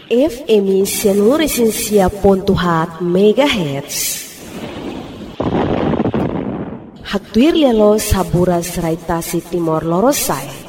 FM 107.4 MHz. Hatuir lelo sabura serai Tasik Timor Lorosai.